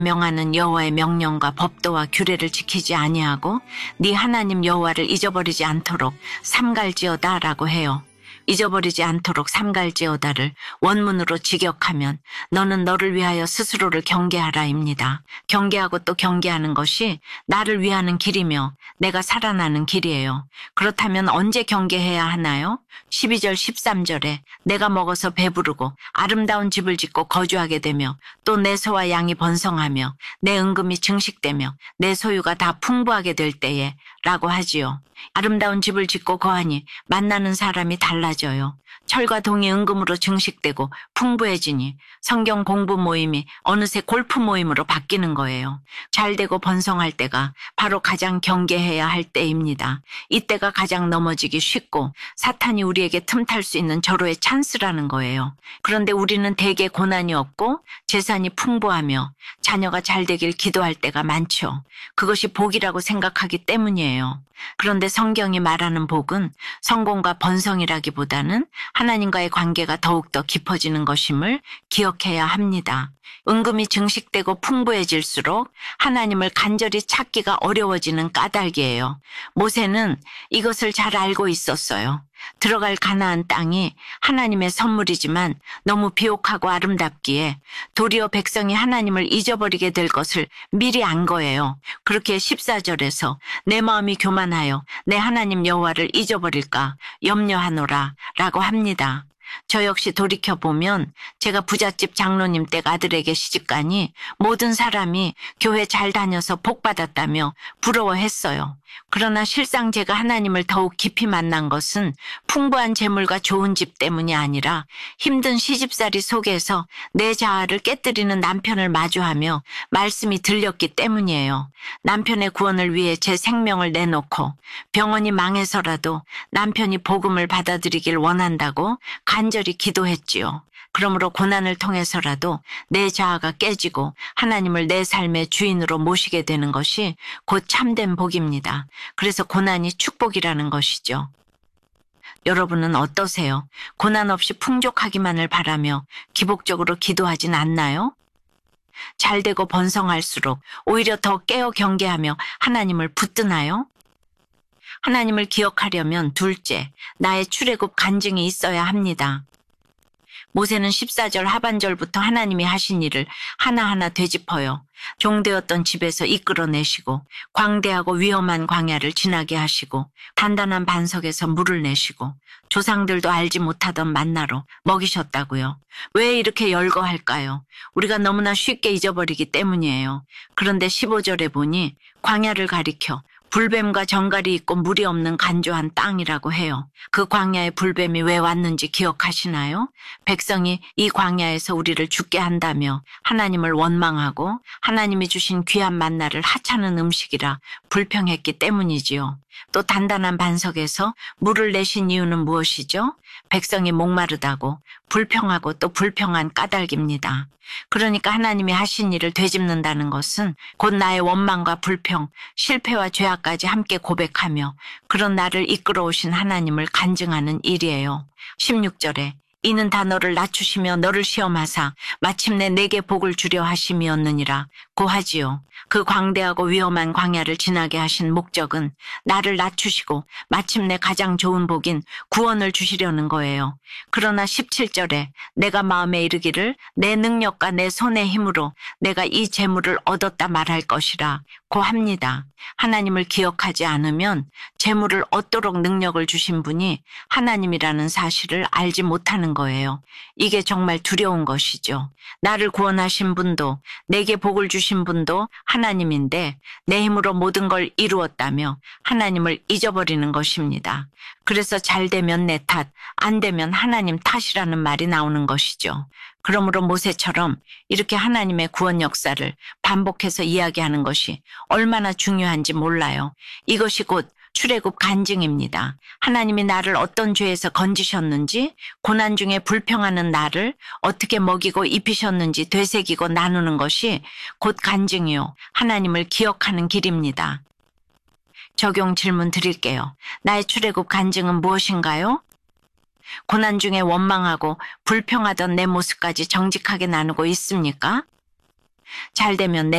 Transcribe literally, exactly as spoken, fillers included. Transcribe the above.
명하는 여호와의 명령과 법도와 규례를 지키지 아니하고 네 하나님 여호와를 잊어버리지 않도록 삼갈지어다라고 해요. 잊어버리지 않도록 삼갈지어다를 원문으로 직역하면 너는 너를 위하여 스스로를 경계하라입니다. 경계하고 또 경계하는 것이 나를 위하는 길이며 내가 살아나는 길이에요. 그렇다면 언제 경계해야 하나요? 십이 절 십삼 절에 내가 먹어서 배부르고 아름다운 집을 짓고 거주하게 되며 또 내 소와 양이 번성하며 내 은금이 증식되며 내 소유가 다 풍부하게 될 때에 라고 하지요. 아름다운 집을 짓고 거하니 만나는 사람이 달라져요. 철과 동이 은금으로 증식되고 풍부해지니 성경 공부 모임이 어느새 골프 모임으로 바뀌는 거예요. 잘되고 번성할 때가 바로 가장 경계해야 할 때입니다. 이때가 가장 넘어지기 쉽고 사탄이 우리에게 틈탈 수 있는 절호의 찬스라는 거예요. 그런데 우리는 대개 고난이 없고 재산이 풍부하며 자녀가 잘되길 기도할 때가 많죠. 그것이 복이라고 생각하기 때문이에요. 그런데 성경이 말하는 복은 성공과 번성이라기보다는 하나님과의 관계가 더욱더 깊어지는 것임을 기억해야 합니다. 은금이 증식되고 풍부해질수록 하나님을 간절히 찾기가 어려워지는 까닭이에요. 모세는 이것을 잘 알고 있었어요. 들어갈 가나안 땅이 하나님의 선물이지만 너무 비옥하고 아름답기에 도리어 백성이 하나님을 잊어버리게 될 것을 미리 안 거예요. 그렇게 십사 절에서 내 마음이 교만하여 내 하나님 여호와를 잊어버릴까 염려하노라 라고 합니다. 저 역시 돌이켜보면 제가 부잣집 장로님 댁 아들에게 시집가니 모든 사람이 교회 잘 다녀서 복 받았다며 부러워했어요. 그러나 실상 제가 하나님을 더욱 깊이 만난 것은 풍부한 재물과 좋은 집 때문이 아니라 힘든 시집살이 속에서 내 자아를 깨뜨리는 남편을 마주하며 말씀이 들렸기 때문이에요. 남편의 구원을 위해 제 생명을 내놓고 병원이 망해서라도 남편이 복음을 받아들이길 원한다고 간절히 기도했지요. 그러므로 고난을 통해서라도 내 자아가 깨지고 하나님을 내 삶의 주인으로 모시게 되는 것이 곧 참된 복입니다. 그래서 고난이 축복이라는 것이죠. 여러분은 어떠세요? 고난 없이 풍족하기만을 바라며 기복적으로 기도하진 않나요? 잘되고 번성할수록 오히려 더 깨어 경계하며 하나님을 붙드나요? 하나님을 기억하려면 둘째, 나의 출애굽 간증이 있어야 합니다. 모세는 십사 절 하반절부터 하나님이 하신 일을 하나하나 되짚어요. 종되었던 집에서 이끌어내시고 광대하고 위험한 광야를 지나게 하시고 단단한 반석에서 물을 내시고 조상들도 알지 못하던 만나로 먹이셨다고요. 왜 이렇게 열거할까요? 우리가 너무나 쉽게 잊어버리기 때문이에요. 그런데 십오 절에 보니 광야를 가리켜 불뱀과 정갈이 있고 물이 없는 간조한 땅이라고 해요. 그 광야에 불뱀이 왜 왔는지 기억하시나요? 백성이 이 광야에서 우리를 죽게 한다며 하나님을 원망하고 하나님이 주신 귀한 만나를 하찮은 음식이라 불평했기 때문이지요. 또 단단한 반석에서 물을 내신 이유는 무엇이죠? 백성이 목마르다고 불평하고 또 불평한 까닭입니다. 그러니까 하나님이 하신 일을 되짚는다는 것은 곧 나의 원망과 불평, 실패와 죄악까지 함께 고백하며 그런 나를 이끌어오신 하나님을 간증하는 일이에요. 십육 절에 이는 다 너를 낮추시며 너를 시험하사 마침내 내게 복을 주려 하심이었느니라 고하지요. 그 광대하고 위험한 광야를 지나게 하신 목적은 나를 낮추시고 마침내 가장 좋은 복인 구원을 주시려는 거예요. 그러나 십칠 절에 내가 마음에 이르기를 내 능력과 내 손의 힘으로 내가 이 재물을 얻었다 말할 것이라 고합니다. 하나님을 기억하지 않으면 재물을 얻도록 능력을 주신 분이 하나님이라는 사실을 알지 못하는 거예요. 이게 정말 두려운 것이죠. 나를 구원하신 분도 내게 복을 주신 분도 하나님인데 내 힘으로 모든 걸 이루었다며 하나님을 잊어버리는 것입니다. 그래서 잘 되면 내 탓, 안 되면 하나님 탓이라는 말이 나오는 것이죠. 그러므로 모세처럼 이렇게 하나님의 구원 역사를 반복해서 이야기하는 것이 얼마나 중요한지 몰라요. 이것이 곧 출애굽 간증입니다. 하나님이 나를 어떤 죄에서 건지셨는지, 고난 중에 불평하는 나를 어떻게 먹이고 입히셨는지 되새기고 나누는 것이 곧 간증이요, 하나님을 기억하는 길입니다. 적용 질문 드릴게요. 나의 출애굽 간증은 무엇인가요? 고난 중에 원망하고 불평하던 내 모습까지 정직하게 나누고 있습니까? 잘 되면 내